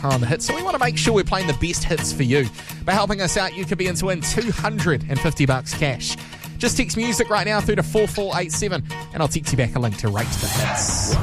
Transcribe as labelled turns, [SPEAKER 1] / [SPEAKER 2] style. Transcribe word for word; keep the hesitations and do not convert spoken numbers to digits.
[SPEAKER 1] on the hits. So we want to make sure we're playing the best hits for you. By helping us out, you could be in to win two hundred fifty bucks cash. Just text music right now through to four four eight seven and I'll text you back a link to Rate the Hits.